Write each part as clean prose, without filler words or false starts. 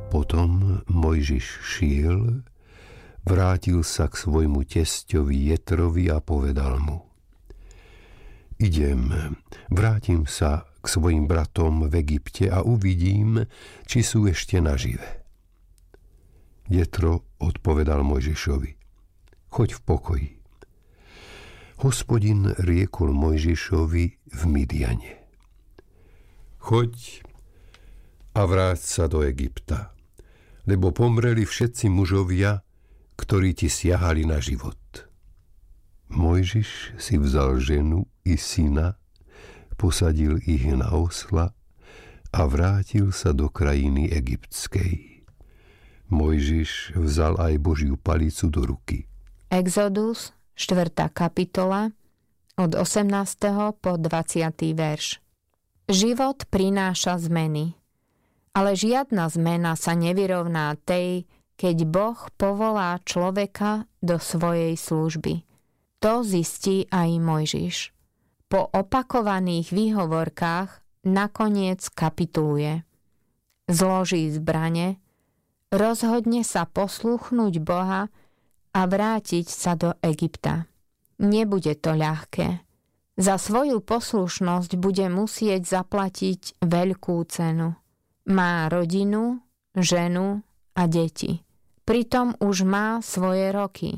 Potom Mojžiš šiel, vrátil sa k svojmu testovi Jetrovi a povedal mu: Idem, vrátim sa k svojim bratom v Egypte a uvidím, či sú ešte nažive. Jetro odpovedal Mojžišovi: Choď v pokoji. Hospodin riekol Mojžišovi v Midiane: Choď a vráť sa do Egypta, lebo pomreli všetci mužovia, ktorí ti siahali na život. Mojžiš si vzal ženu i syna, posadil ich na osla a vrátil sa do krajiny egyptskej. Mojžiš vzal aj Božiu palicu do ruky. Exodus, 4. kapitola, od 18. po 20. verš. Život prináša zmeny, ale žiadna zmena sa nevyrovná tej, keď Boh povolá človeka do svojej služby. To zistí aj Mojžiš. Po opakovaných výhovorkách nakoniec kapituluje. Zloží zbrane, rozhodne sa poslúchnuť Boha a vrátiť sa do Egypta. Nebude to ľahké. Za svoju poslušnosť bude musieť zaplatiť veľkú cenu. Má rodinu, ženu a deti. Pritom už má svoje roky.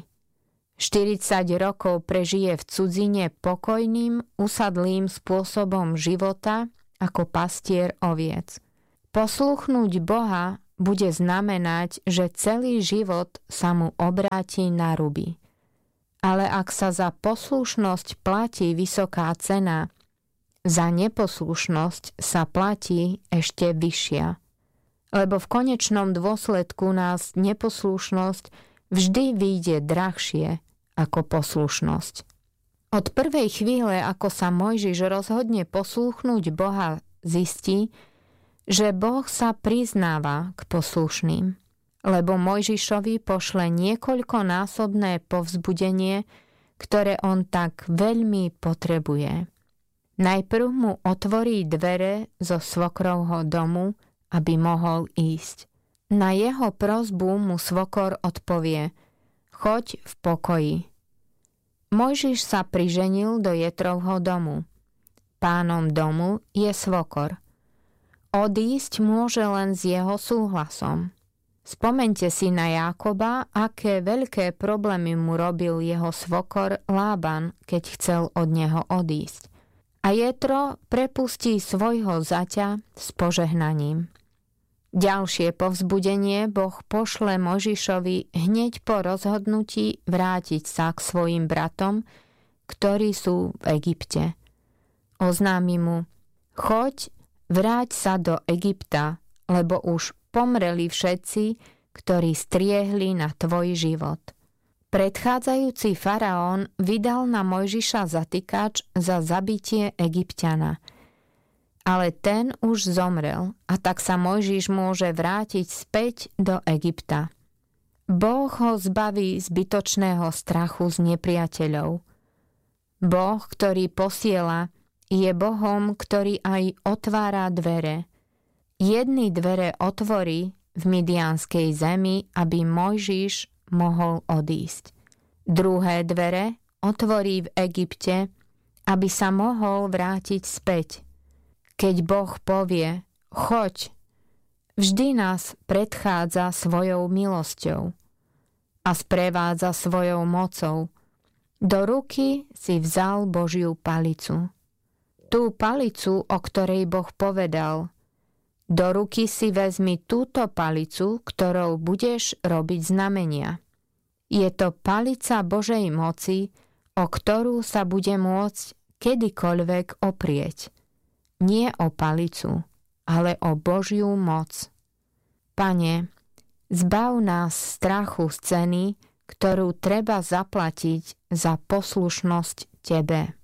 40 rokov prežije v cudzine pokojným, usadlým spôsobom života ako pastier oviec. Posluchnúť Boha bude znamenať, že celý život sa mu obráti na ruby. Ale ak sa za poslušnosť platí vysoká cena, za neposlušnosť sa platí ešte vyššia. Lebo v konečnom dôsledku nás neposlušnosť vždy vyjde drahšie ako poslušnosť. Od prvej chvíle, ako sa Mojžiš rozhodne poslúchnuť Boha, zistí, že Boh sa priznáva k poslušným, lebo Mojžišovi pošle niekoľkonásobné povzbudenie, ktoré on tak veľmi potrebuje. Najprv mu otvorí dvere zo svokrovho domu, aby mohol ísť. Na jeho prosbu mu svokor odpovie: Choď v pokoji. Mojžiš sa priženil do Jetrovho domu. Pánom domu je svokor. Odísť môže len s jeho súhlasom. Spomeňte si na Jákoba, aké veľké problémy mu robil jeho svokor Lában, keď chcel od neho odísť. A Jetro prepustí svojho zaťa s požehnaním. Ďalšie povzbudenie Boh pošle Mojžišovi hneď po rozhodnutí vrátiť sa k svojim bratom, ktorí sú v Egypte. Oznámi mu: Choď, vráť sa do Egypta, lebo už pomreli všetci, ktorí striehli na tvoj život. Predchádzajúci faraón vydal na Mojžiša zatýkač za zabitie Egypťana. Ale ten už zomrel a tak sa Mojžiš môže vrátiť späť do Egypta. Boh ho zbaví zbytočného strachu z nepriateľov. Boh, ktorý posiela, je Bohom, ktorý aj otvára dvere. Jedny dvere otvorí v Midianskej zemi, aby Mojžiš mohol odísť. Druhé dvere otvorí v Egypte, aby sa mohol vrátiť späť. Keď Boh povie: Choď, vždy nás predchádza svojou milosťou a sprevádza svojou mocou. Do ruky si vzal Božiu palicu. Tú palicu, o ktorej Boh povedal: Do ruky si vezmi túto palicu, ktorou budeš robiť znamenia. Je to palica Božej moci, o ktorú sa bude môcť kedykoľvek oprieť. Nie o palicu, ale o Božiu moc. Pane, zbav nás strachu z ceny, ktorú treba zaplatiť za poslušnosť Tebe.